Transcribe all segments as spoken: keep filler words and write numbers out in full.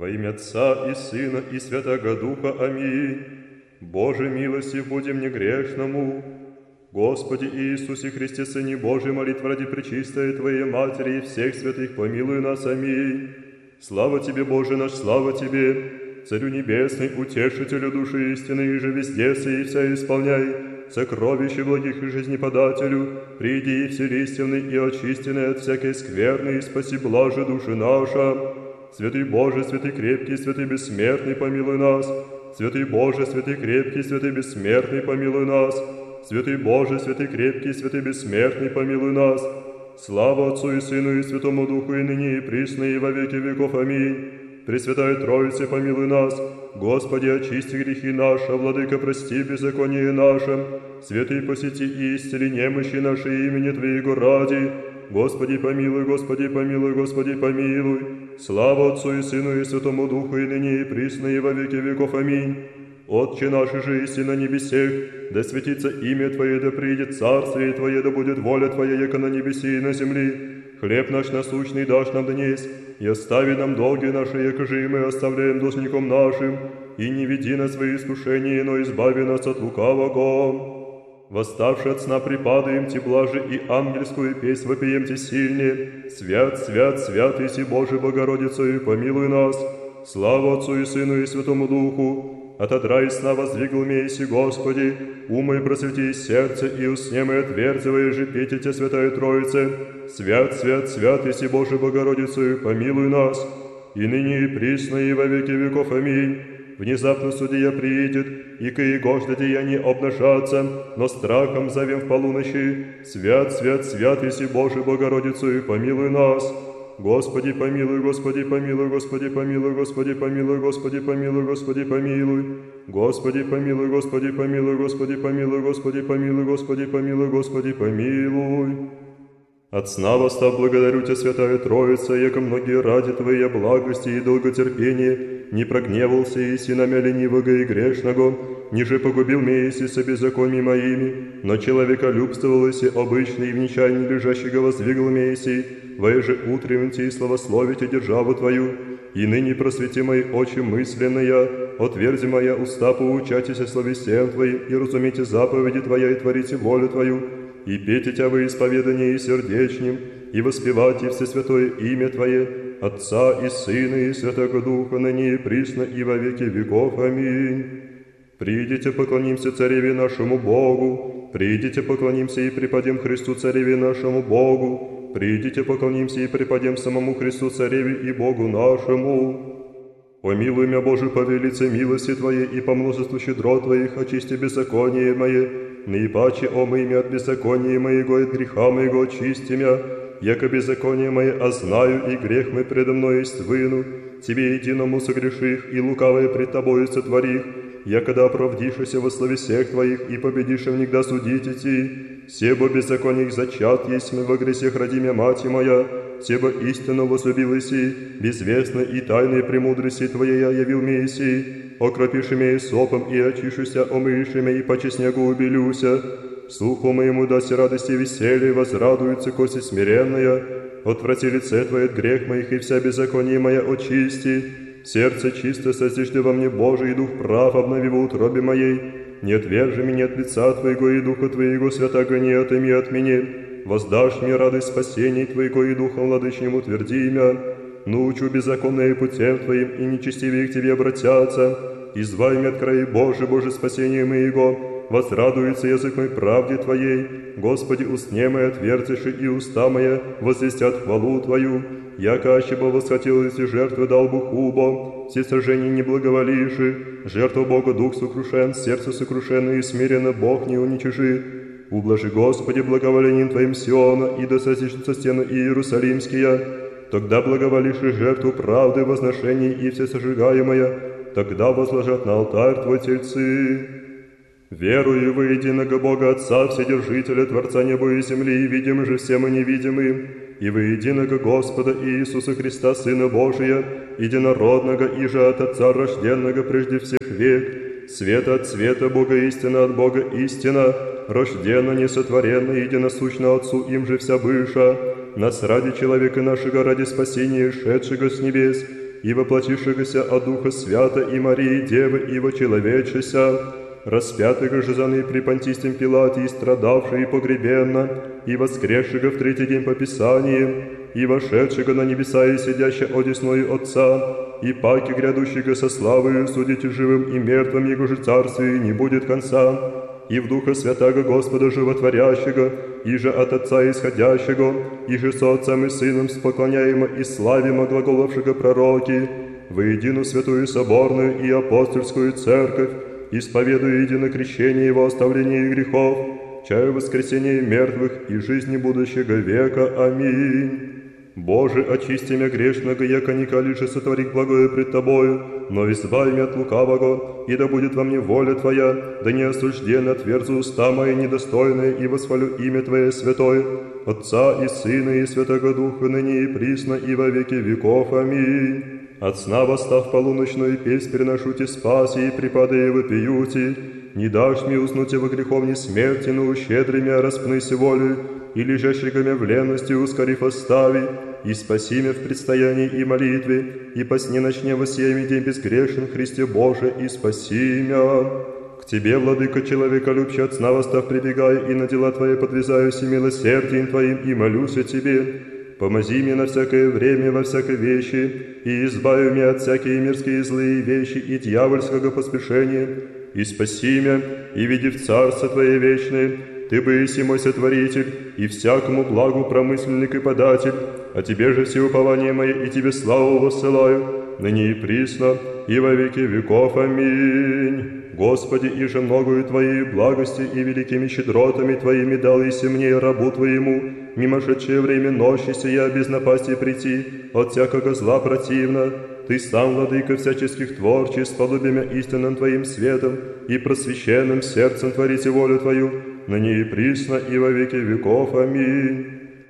Во имя Отца и Сына и Святого Духа. Аминь. Боже, милости будем негрешному. Господи Иисусе Христе, Сыне Божий, молитва ради пречистой Твоей Матери и всех святых, помилуй нас. Аминь. Слава Тебе, Боже наш, слава Тебе, Царю Небесный, Утешителю души истины, и же везде сей и вся исполняй, сокровище благих и жизнеподателю, приди и вселистенный и очистенный от всякой скверны, и спаси блаже души наша. Святый Боже, святый крепкий, святый бессмертный, помилуй нас. Святый Боже, святый крепкий, святый бессмертный, помилуй нас. Святый Боже, святый крепкий, святый бессмертный, помилуй нас. Слава Отцу и Сыну и Святому Духу, и ныне, и присно, и во веки веков. Аминь. Пресвятая Троице, помилуй нас. Господи, очисти грехи наши, Владыка, прости беззаконие наше. Святый, посети и исцели немощи наши имени Твоего ради. Господи, помилуй, Господи, помилуй, Господи, помилуй. Слава Отцу и Сыну и Святому Духу, и ныне, и присно, и во веки веков. Аминь. Отче наш же иси на небесех, да светится имя Твое, да придет царствие Твое, да будет воля Твоя, яко на небеси и на земли. Хлеб наш насущный дашь нам днесь, и остави нам долги наши, яко же и мы оставляем должником нашим, и не веди нас в свои искушения, но избави нас от лукавого. Восставши от сна припадаем Ти блаже, и ангельскую песнь вопием Ти сильнее. Свят, свят, свят, Иси Божий Богородицею, помилуй нас. Слава Отцу и Сыну и Святому Духу. Отодра и сна воздвигл мейси, Господи, умой просвети сердце, и усне мы отверзывая же пейте Те, Святая Троице. Свят, свят, свят, Иси Божий Богородицею, помилуй нас. И ныне и присно, и во веки веков. Аминь. Внезапно судья приидет, и коего деяния обнажаться, но страхом зовем в полуночи. Свят, свят, свят, Иси Божий Богородицею, помилуй нас. Господи, помилуй, Господи, помилуй, Господи, помилуй, Господи, помилуй, Господи, помилуй, Господи, помилуй. Господи, помилуй, Господи, помилуй, Господи, помилуй, Господи, помилуй, Господи, помилуй, Господи, помилуй. От сна восстав благодарю Тебя, Святая Троица, яко многие ради Твоей благости и долготерпения не прогневался Иси на мя ленивого и грешного, ниже погубил меня Иси со беззакониями моими, но человеколюбствовал Иси обычный и в нечаянии лежащего воздвигл меня Иси, воеже утренните и славословите державу Твою, и ныне просвети мои очи мысленные, отверзи моя уста, поучайтесь словесиям Твоим, и разумейте заповеди Твоя, и творите волю Твою, и пейте Тя во исповедании сердечнем, и воспевайте всесвятое имя Твое, Отца и Сына и Святого Духа, ныне и присно, и во веки веков. Аминь. Придите, поклонимся Цареве нашему Богу, придите, поклонимся и преподем Христу Цареве нашему Богу, придите, поклонимся и преподем самому Христу Цареве и Богу нашему. Помилуй мя, Боже, по велице милости Твоей и по множеству щедро Твоих, очисти беззаконие мое, наипаче омый мя от беззакония моего и от греха моего очисти мя, яко беззаконие мое ознаю, и грех мой предо мной есть выну, Тебе единому согреших, и лукавое пред Тобою сотворих, якода оправдишься во слове всех Твоих, и победишь внегда судить идти. Себо беззаконих зачат есть мы во гресех роди мя мать моя, себо истинно возлюбил Иси, безвестно и тайной премудрости Твоей я явил мне Иси, окропиши меня сопом и очишуся, омыши меня и почи снегу убелюся. Слуху моему даст радости и веселье, возрадуется кости смиренная, отврати лице Твое от грех моих, и вся беззаконие моя очисти. Сердце чисто созижди во мне, Боже, и дух прав обнови в утробе моей. Не отвержи меня от лица Твоего, и духа Твоего святаго не отыми от меня. Воздашь мне радость спасения Твоего, и духом владычним утверди имя. Научу беззаконные путем Твоим, и нечестивые к Тебе обратятся. Извай меня от краи Божий, Боже, спасение моего. Возрадуется язык мой правде Твоей. Господи, устне мои отверзиши, и уста моя возвестят хвалу Твою. Яко аще бы восхотелось и жертвы дал бы хубо, все сожжения не благоволиши, жертву Бога дух сокрушен, сердце сокрушенное и смиренно Бог не уничижит. Ублажи, Господи, благоволением Твоим Сиона, и да сосишутся стены Иерусалимские. Тогда благоволишь и жертву правды, возношений и все сожигаемое, тогда возложат на алтарь Твой тельцы. Верую во единого Бога Отца, Вседержителя, Творца неба и земли, и видимы же всем и невидимым, и во единого Господа Иисуса Христа, Сына Божия, единородного, и же от Отца рожденного прежде всех век, света от света, Бога истина от Бога истина, рожденно, несотворенно, единосущно Отцу, им же вся быша, нас ради человека нашего, ради спасения, шедшего с небес, и воплотившегося от Духа Свята и Марии Девы, и вочеловечеся, распятого же за ныне при Понтистем Пилате, и страдавшего и погребенно, и воскресшего в третий день по Писаниям, и вошедшего на небеса и сидящего одесною Отца, и паки грядущего со славою судите живым и мертвым, его же царствию не будет конца, и в Духа Святаго Господа Животворящего, и же от Отца исходящего, и же со Отцем и Сыном споклоняемо и славимо глаголовшего пророки, воедино святую соборную и апостольскую церковь, исповедуя едино крещение его оставление грехов, чаю воскресения мертвых и жизни будущего века. Аминь. Боже, очисти мя грешного, яко николи же сотворить благое пред Тобою, но избави мя от лукавого, и да будет во мне воля Твоя, да не осужденно отверзу уста мои недостойные, и восхвалю имя Твое святое, Отца и Сына и Святого Духа, ныне и присно, и во веки веков. Аминь. От сна восстав полуночную песнь переношу Ти спаси, и припадая вопиюти, не дашь мне уснуть во грехов ни смерти, но ущедри мя распнися волю, и лежащего мя в ленности ускорив остави, и спаси мя в предстоянии и молитве, и по сне ночне воссиями день безгрешен, Христе Боже, и спаси мя. К Тебе, Владыка, человека любче, от сна восстав прибегаю, и на дела Твои подвязаюсь и милосердием Твоим, и молюсь о Тебе. Помози мне на всякое время, во всякой вещи, и избави меня от всякие мирские злые вещи и дьявольского поспешения, и спаси меня, и веди в Царство Твое вечное. Ты быси мой сотворитель, и всякому благу промысленник и податель, а Тебе же все упование мое, и Тебе славу воссылаю, ныне и присно, и во веки веков. Аминь. Господи, и же многою Твоей благости и великими щедротами Твоими дал иси мне, рабу Твоему, мимошедшее время ночи сия без напасти прийти, от всякого зла противно. Ты сам, Владыка всяческих творчеств, сподобимя истинным Твоим светом и просвященным сердцем творите волю Твою, ныне и присно, и во веки веков. Аминь.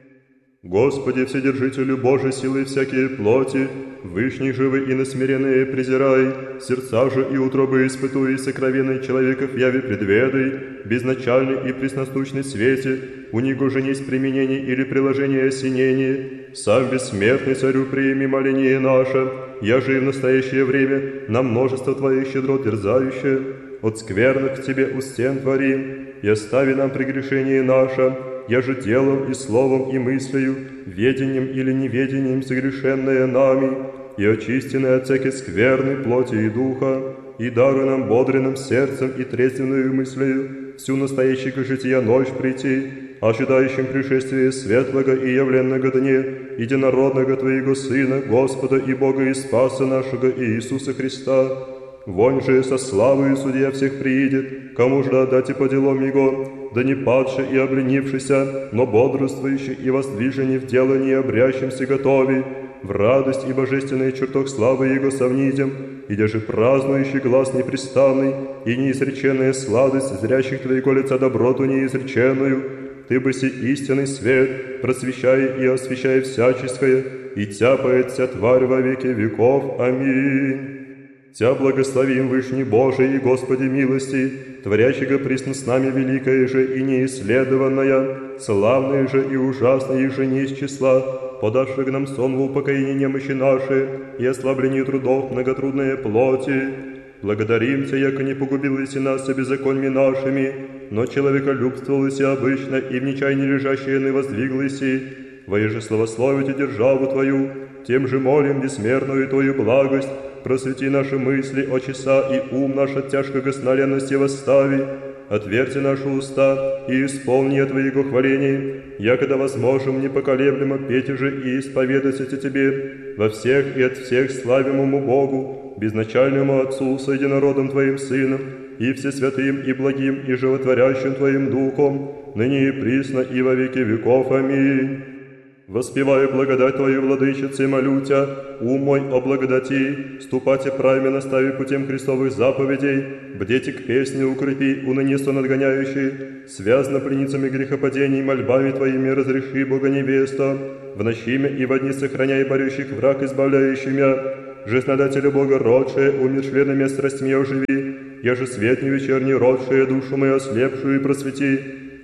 Господи, Вседержителю Божий силы всякие плоти, вышней живы и насмиренные презирай, сердца же и утробы испытуй, сокровенной человеков яви предведай, безначальный и пресностучный свете, у него же несть применение или приложение осенение, сам бессмертный царю прими моление наше, я же и в настоящее время на множество Твоих щедрот дерзающее, от скверных к Тебе у стен творим, и остави нам прегрешение наше, я же делом и словом и мыслью, ведением или неведением согрешенное нами, и очистенное от всякой скверной плоти и духа, и даруй нам бодренным сердцем и трезвенную мыслью всю настоящего жития ночь прийти, ожидающим пришествия светлого и явленного дне, единородного Твоего Сына, Господа и Бога и Спаса нашего Иисуса Христа. Вонь же со славою судья всех приидет, кому же отдать и по делам Его, да не падший и обленившийся, но бодрствующий и воздвиженный в делании обрящимся готови, в радость и божественный чертог славы Его совнитем, и даже празднующий глаз непрестанный, и неизреченная сладость зрящих Твоего лица доброту неизреченную, Ты бы си истинный свет, просвещай и освещай всяческое, и тяпает вся тварь во веки веков. Аминь. Тя благословим Вышний Божий и Господи милости, творящего присно с нами великое же и неисследованное, славное же и ужасное же не из числа, подавших нам сон в упокоение немощи наши и ослаблению трудов многотрудные плоти. Благодарим Тя, яко не погубились и нас беззаконьми нашими, но человеколюбствовалось обычно и в нечаянии лежащие не воздвиглись, воеже славословите державу Твою, тем же молим бессмертную Твою благость, просвети наши мысли, очеса и ум наш от тяжкого сна ленности восстави, отверти наши уста и исполни Твоего хваления, якогда возможем непоколеблемо петь же и исповедать о Тебе во всех и от всех славимому Богу, безначальному Отцу с единородом Твоим Сыном, и всесвятым и благим и животворящим Твоим Духом, ныне и присно и во веки веков. Аминь. Воспеваю благодать Твою, Владычице, молю Тя, ум мой о благодати, ступайте правильно настави путем Христовых заповедей, бдете к песне укрепи, уныне сон отгоняющий, связно пленницами грехопадений, мольбами Твоими разреши, Бога невеста, в ночи мя и во дни сохраняй борющих враг, избавляющий мя, жизнодателя Бога родшее, умершленными страстьми оживи, я же свет не вечерний родшее, душу мою ослепшую и просвети,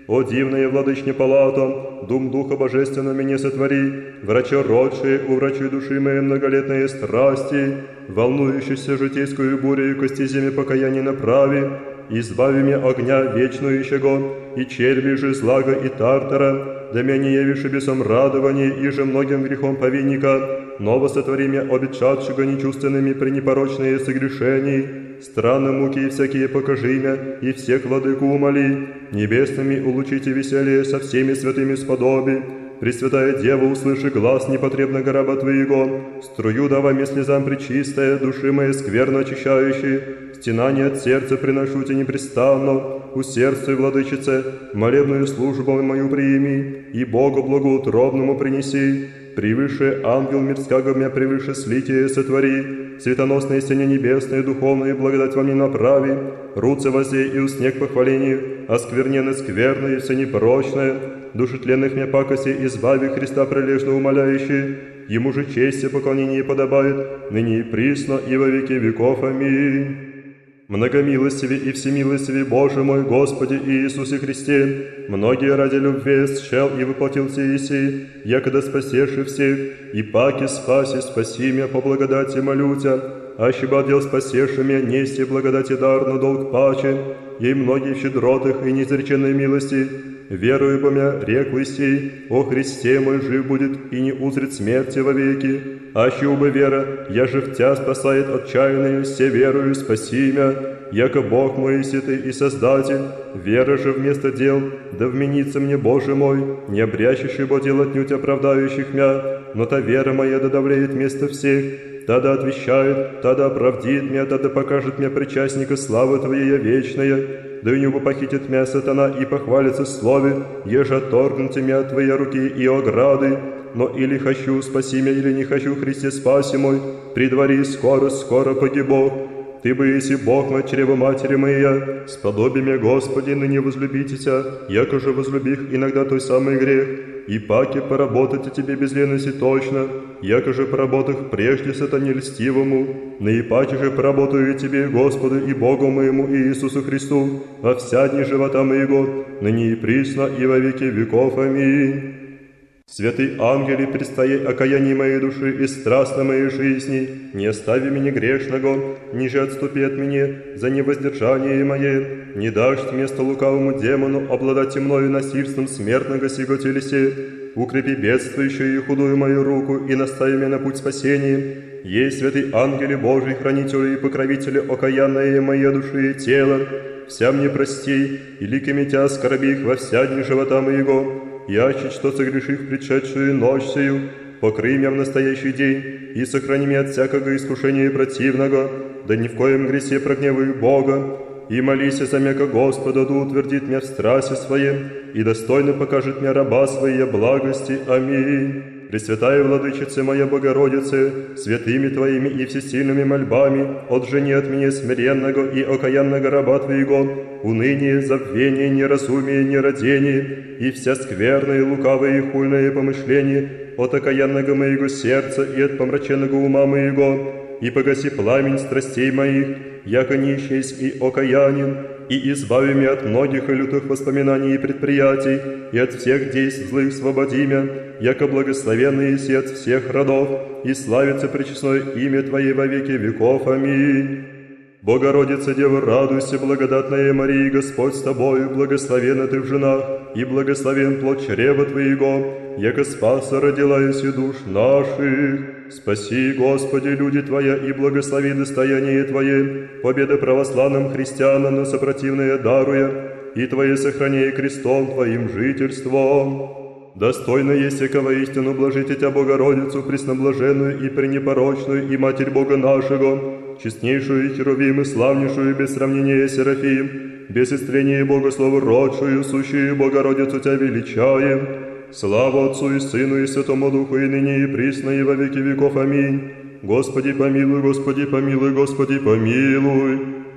О дивная владычня палата, дум Духа Божественного меня сотвори, врача родшие, уврачуй души моей многолетные страсти, волнующейся житейскую бурю кости земи покаяния направи, избави меня огня вечную ищего, и черви же злага и тартара, да меня не явишь бесом радования, и же многим грехом повинника, ново сотвори меня обетчатшего нечувственными пренепорочные согрешений, странные муки всякие покажи меня, и всех владыку умоли, небесными улучите веселье со всеми святыми сподоби, Пресвятая Дева, услыши глаз непотребного раба Твоего, струю давай слезам пречистая, души моей скверно очищающей, стенание от сердца приношу тебе непрестанно, усердствуй, владычице, молебную службу мою приими, и Богу благоутробному принеси, превыше ангел мирского меня превыше слитие сотвори, светоносные стене небесные, духовные благодать во мне направи, руце воздей и уснег похвалений, оскверненное скверное и все непрочное, души тленных мне пакости избави Христа прилежно умоляющий, Ему же честь и поклонение подобает, ныне и присно, и во веки веков. Аминь. Многомилостивый и всемилостивый Боже мой, Господи Иисусе Христе, многие ради любви счел и воплотил Иси, якогда спасеши всех, и паки спаси, спаси меня по благодати молю Тя, аще бы отдел спасеши меня, нести благодати дар, но долг паче, ей многие щедротых и неизреченной милости, верую по меня, реклый сей, о Христе мой жив будет и не узрит смерти вовеки, аще убы вера, я же в Тя спасает отчаянные, все верую, спаси меня, яко Бог мой святый и Создатель, вера же вместо дел, да вменится мне, Боже мой, не обрящущий бо дел отнюдь оправдающих мя, но та вера моя да давлеет вместо всех, тогда отвещает, тогда оправдит меня, тогда покажет мне причастника славы Твоей вечная, да у него похитит меня сатана и похвалится в слове, еже отторгнуте меня от Твоей руки и ограды, но или хочу, спаси меня, или не хочу, Христе, спаси мой, предвари, скоро, скоро погибок. Ты бы, если Бог мой, чрево матери моя, сподоби меня, Господи, ныне возлюбитеся, яко же возлюбих иногда той самый грех, и паки поработать о тебе без лености точно, яко же поработах прежде сатане льстивому, наипаче же поработаю тебе, Господу и Богу моему Иисусу Христу, во вся дни живота моего, ныне и присно, и во веки веков. Аминь. Святый ангели, предстоя окаяние моей души и страстно моей жизни, не остави меня грешного, ниже отступи от меня за невоздержание мое, не дашь место лукавому демону обладать мною насильством смертного сего телесе, укрепи бедствующую и худую мою руку и настави меня на путь спасения. Ей, святый ангеле Божий, хранителю и покровителю окаянное моей души и тела, вся мне прости, и ликами Тя оскорби их во вся дни живота моего, яще что согрешив предшедшую ночь сию, покрый меня в настоящий день и сохрани меня от всякого искушения противного, да ни в коем гресе прогневаю Бога, и молись за меня ко Господу, да утвердит меня в страсти своем, и достойно покажет мне раба своей благости. Аминь. Пресвятая Владычица моя Богородице, святыми Твоими и всесильными мольбами, отжени от меня смиренного и окаянного раба Твоего, уныние, забвение, неразумие, нерадение, и вся скверная, и лукавая и хульное помышление от окаянного моего сердца и от помраченного ума моего, и погаси пламень страстей моих, яко нищесть и окаянен, и избави меня от многих и лютых воспоминаний и предприятий, и от всех действий злых свободи меня, яко благословенный еси от всех родов, и славится пречестное имя Твое во веки веков. Аминь. Богородица Дева, радуйся, благодатная Мария, Господь с Тобою, благословенна Ты в женах, и благословен плод чрева Твоего, яко спаса родила еси душ наших. Спаси, Господи, люди Твоя, и благослови достояние Твое, победа православным христианам, но сопротивное даруя, и Твое сохраняя крестом Твоим жительством. Достойно есть всякого истину блажите Тя, Богородицу, пресноблаженную и пренепорочную, и Матерь Бога нашего, честнейшую Херувим и славнейшую без сравнения Серафим, без истрения Богослову родшую, сущую Богородицу Тя величаем. Слава Отцу и Сыну и Святому Духу, и ныне и присно, и во веки веков. Аминь. Господи помилуй, Господи помилуй, Господи помилуй.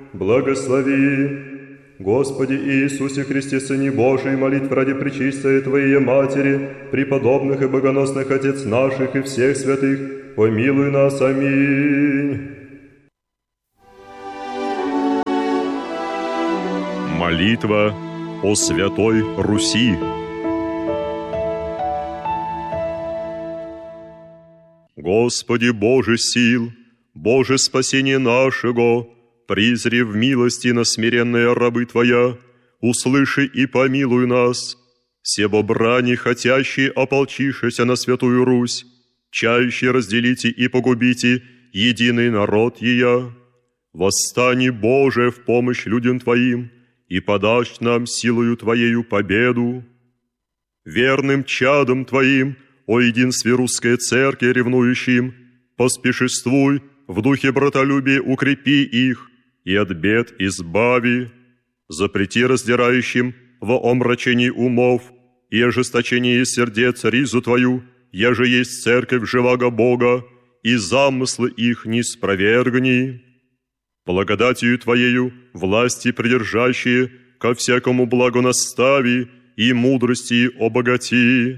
Благослови. Господи Иисусе Христе, Сыне Божий, молитв ради пречистой Твоей Матери, преподобных и богоносных Отец наших и всех святых, помилуй нас. Аминь. Молитва о Святой Руси. Господи Боже сил, Боже спасение нашего, призрев милости на смиренные рабы Твоя, услыши и помилуй нас, все брани, хотящие ополчившися на Святую Русь, чающие разделите и погубите единый народ ея. Восстани, Боже, в помощь людям Твоим, и подашь нам силою Твоею победу. Верным чадом Твоим, о единстве русской церкви ревнующим, поспешествуй, в духе братолюбия укрепи их, и от бед избави. Запрети раздирающим во омрачении умов и ожесточении сердец ризу Твою, еже есть церковь живаго Бога, и замыслы их не спровергни. Благодатью Твоею власти придержащие ко всякому благу настави и мудрости обогати.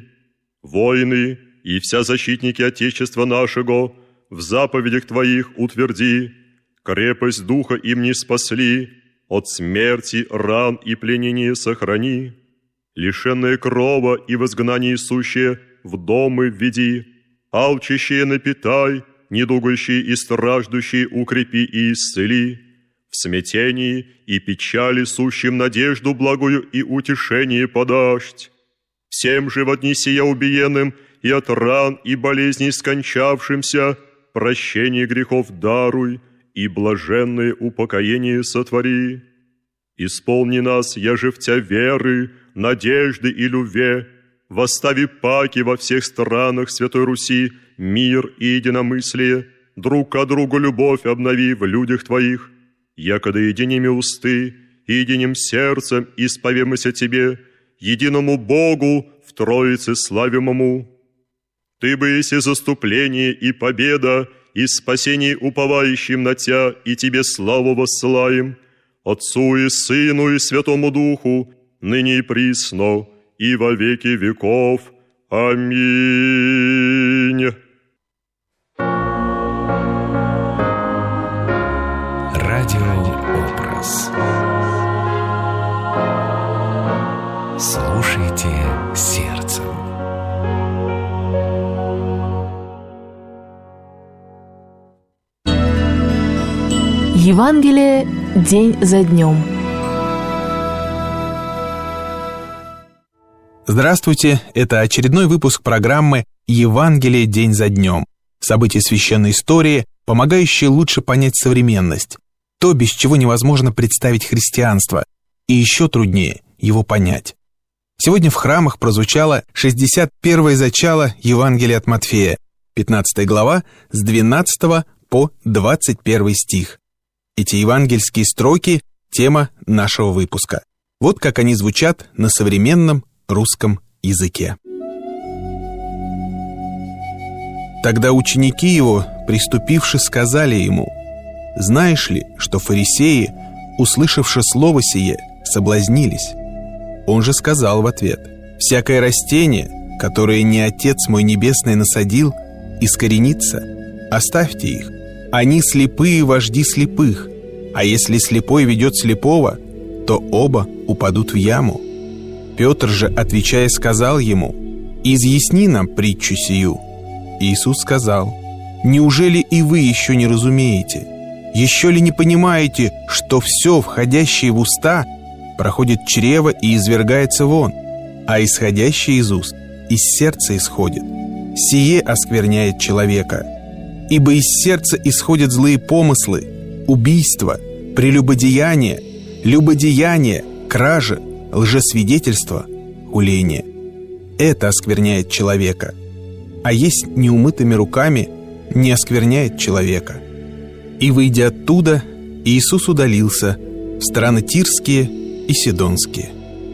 Воины и вся защитники Отечества нашего в заповедях Твоих утверди, крепость духа им не спасли, от смерти, ран и пленения сохрани, лишенные крова и в изгнании сущие в домы введи, алчащие напитай, недугающие и страждущие укрепи и исцели, в смятении и печали сущим надежду благую и утешение подашь. Всем же в одни сия убиенным и от ран и болезней скончавшимся прощение грехов даруй и блаженное упокоение сотвори. Исполни нас, яже в Тя веры, надежды и любви, восстави паки во всех странах Святой Руси, мир и единомыслие, друг к другу любовь обнови в людях Твоих, якогда единими усты и единым сердцем исповемся Тебе, единому Богу в Троице славимому. Ты бы есть и заступление, и победа, и спасение уповающим на Тя, и Тебе славу воссылаем, Отцу и Сыну и Святому Духу, ныне и присно, и во веки веков. Аминь. Радиообраз. Слушайте сердцем. Евангелие день за днем. Здравствуйте, это очередной выпуск программы «Евангелие день за днем». События священной истории, помогающие лучше понять современность. То, без чего невозможно представить христианство, и еще труднее его понять. Сегодня в храмах прозвучало шестьдесят первое зачало Евангелия от Матфея, пятнадцатая глава, с двенадцатого по двадцать первый стих. Эти евангельские строки – тема нашего выпуска. Вот как они звучат на современном русском языке. Тогда ученики его, приступивши, сказали ему: «Знаешь ли, что фарисеи, услышавши слово сие, соблазнились?» Он же сказал в ответ: «Всякое растение, которое не Отец мой Небесный насадил, искоренится. Оставьте их. Они слепые вожди слепых, а если слепой ведет слепого, то оба упадут в яму». Петр же, отвечая, сказал ему: «Изъясни нам притчу сию». Иисус сказал: «Неужели и вы еще не разумеете? Еще ли не понимаете, что все, входящее в уста, проходит чрево и извергается вон, а исходящее из уст из сердца исходит? Сие оскверняет человека. Ибо из сердца исходят злые помыслы, убийства, прелюбодеяние, любодеяние, кражи, лжесвидетельство, хуление. Это оскверняет человека. А есть неумытыми руками не оскверняет человека». И, выйдя оттуда, Иисус удалился в страны Тирские и Сидонские.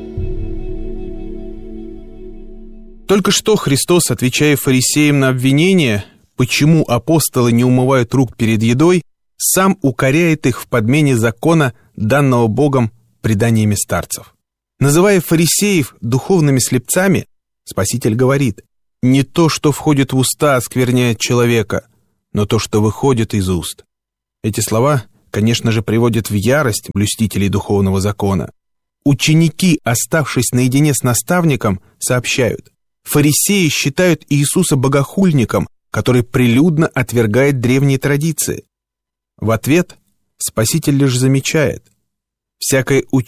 Только что Христос, отвечая фарисеям на обвинение, почему апостолы не умывают рук перед едой, сам укоряет их в подмене закона, данного Богом преданиями старцев. Называя фарисеев духовными слепцами, Спаситель говорит: «Не то, что входит в уста, оскверняет человека, но то, что выходит из уст». Эти слова, конечно же, приводят в ярость блюстителей духовного закона. Ученики, оставшись наедине с наставником, сообщают: фарисеи считают Иисуса богохульником, который прилюдно отвергает древние традиции. В ответ Спаситель лишь замечает: всякое учение